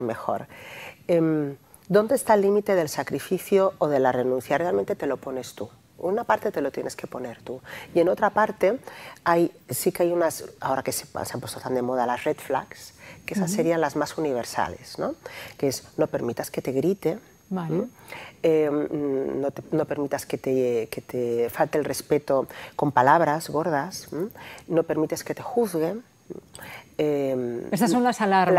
mejor. ¿Dónde está el límite del sacrificio o de la renuncia? Realmente te lo pones tú. Una parte te lo tienes que poner tú. Y en otra parte sí que hay unas, ahora que se han puesto tan de moda las red flags, que esas serían las más universales, ¿no? Que es no permitas que te grite, vale. no permitas que te falte el respeto con palabras gordas, no permites que te juzguen. Esas son las alarmas.